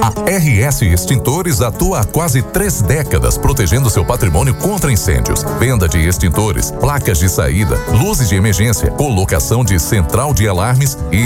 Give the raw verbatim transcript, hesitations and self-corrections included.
A R S Extintores atua há quase três décadas protegendo seu patrimônio contra incêndios. Venda de extintores, placas de saída, luzes de emergência, colocação de central de alarmes e